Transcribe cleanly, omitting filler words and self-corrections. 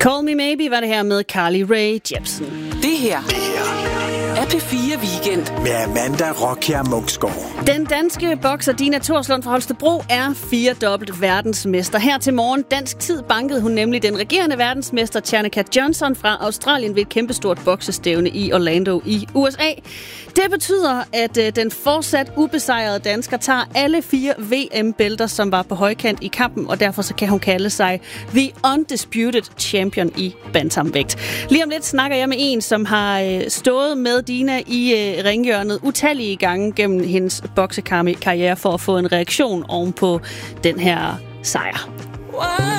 Call Me Maybe var det her med Carly Rae Jepsen. Det her er P4 Weekend med Amanda Rokia Munksgaard. Den danske bokser Dina Thorslund fra Holstebro er 4-dobbelt verdensmester. Her til morgen dansk tid bankede hun nemlig den regerende verdensmester Tjernika Johnson fra Australien ved et kæmpestort boksestævne i Orlando i USA. Det betyder, at den fortsat ubesejrede dansker tager alle 4 VM-bælter, som var på højkant i kampen, og derfor så kan hun kalde sig The Undisputed Champion i bantamvægt. Lige om lidt snakker jeg med en, som har stået med Dina i ringhjørnet utallige gange gennem hendes boksekarriere for at få en reaktion ovenpå den her sejr.